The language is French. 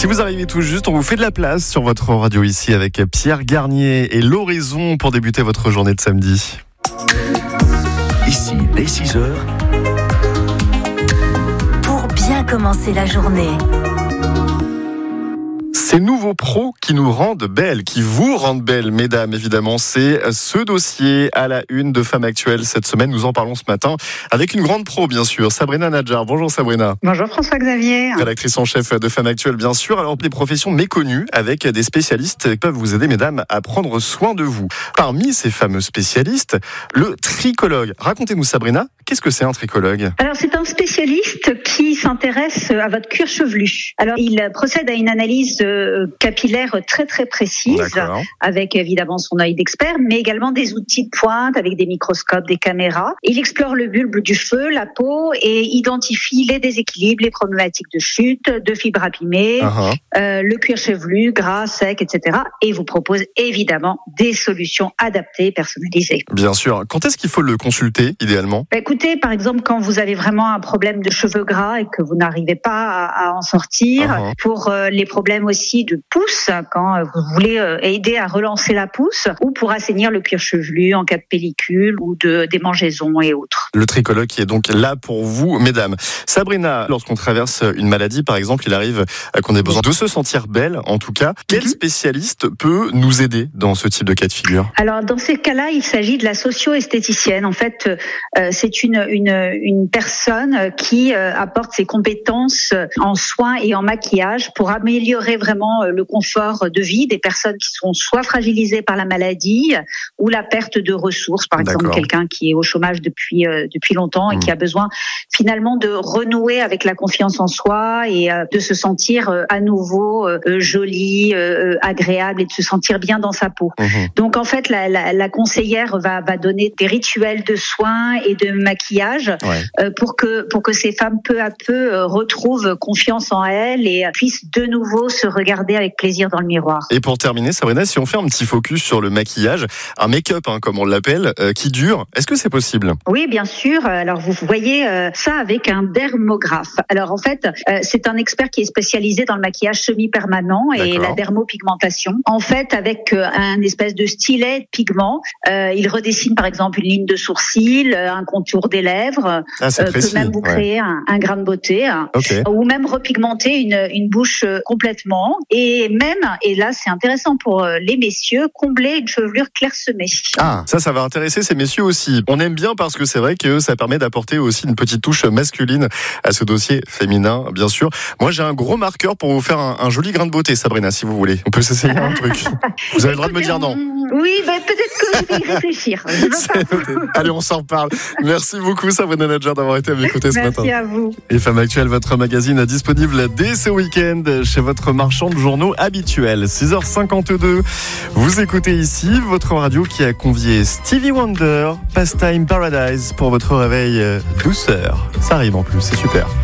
Si vous arrivez tout juste, on vous fait de la place sur votre radio ici avec Pierre Garnier et l'Horizon pour débuter votre journée de samedi. Ici, dès 6h. Pour bien commencer la journée. Ces nouveaux pros qui nous rendent belles, qui vous rendent belles, mesdames, évidemment, c'est ce dossier à la une de Femmes Actuelles cette semaine. Nous en parlons ce matin avec une grande pro, bien sûr, Sabrina Nadjar. Bonjour Sabrina. Bonjour François-Xavier. Rédactrice en chef de Femmes Actuelles, bien sûr. Alors, des professions méconnues avec des spécialistes qui peuvent vous aider, mesdames, à prendre soin de vous. Parmi ces fameux spécialistes, le tricologue. Racontez-nous, Sabrina, qu'est-ce que c'est un tricologue ? Alors, c'est un spécialiste qui s'intéresse à votre cuir chevelu. Alors, il procède à une analyse capillaire très très précise, avec évidemment son œil d'expert, mais également des outils de pointe avec des microscopes, des caméras. Il explore le bulbe du cheveu, la peau et identifie les déséquilibres, les problématiques de chute, de fibres abîmées, le cuir chevelu, gras, sec, etc. Et vous propose évidemment des solutions adaptées, personnalisées. Bien sûr. Quand est-ce qu'il faut le consulter, idéalement ? Écoutez, par exemple, quand vous avez vraiment un problème de cheveux gras et que vous n'arrivez pas à en sortir, pour les problèmes aussi de pouce, quand vous voulez aider à relancer la pousse, ou pour assainir le cuir chevelu en cas de pellicule ou de démangeaisons et autres. Le tricologue qui est donc là pour vous, mesdames. Sabrina, lorsqu'on traverse une maladie, par exemple, il arrive qu'on ait besoin de se sentir belle, en tout cas. Quel spécialiste peut nous aider dans ce type de cas de figure ? Alors, dans ces cas-là, il s'agit de la socio-esthéticienne. En fait, c'est une personne qui apporte ses compétences en soins et en maquillage pour améliorer vraiment le confort de vie des personnes qui sont soit fragilisées par la maladie ou la perte de ressources. Par exemple, quelqu'un qui est au chômage depuis longtemps et qui a besoin finalement de renouer avec la confiance en soi et de se sentir à nouveau jolie, agréable et de se sentir bien dans sa peau. Donc en fait, la conseillère va donner des rituels de soins et de maquillage pour que ces femmes peu à peu retrouvent confiance en elles et puissent de nouveau se regarder avec plaisir dans le miroir. Et pour terminer, Sabrina, si on fait un petit focus sur le maquillage, un make-up, comme on l'appelle, qui dure, est-ce que c'est possible ? Oui, bien sûr. Alors vous voyez ça avec un dermographe. Alors en fait, c'est un expert qui est spécialisé dans le maquillage semi-permanent et la dermopigmentation. En fait, avec un espèce de stylet de pigment, il redessine par exemple une ligne de sourcil, un contour des lèvres, peut même vous créer un grain de beauté, ou même repigmenter une bouche complètement. Et même, et là c'est intéressant pour les messieurs, combler une chevelure clairsemée. Ah, ça va intéresser ces messieurs aussi. On aime bien parce que c'est vrai que ça permet d'apporter aussi une petite touche masculine à ce dossier féminin, bien sûr. Moi j'ai un gros marqueur pour vous faire un joli grain de beauté, Sabrina, si vous voulez. On peut s'essayer un truc. Vous avez le droit de me dire non. Oui, peut-être que je vais y réfléchir. Allez, on s'en reparle. Merci beaucoup Sabrina Nadjar d'avoir été à mes côtés ce matin. Merci à vous. Et Femmes Actuelles, votre magazine disponible dès ce week-end chez votre marchand de journaux habituel. 6h52. Vous écoutez ici votre radio qui a convié Stevie Wonder, Pastime Paradise pour votre réveil douceur. Ça rime en plus, c'est super.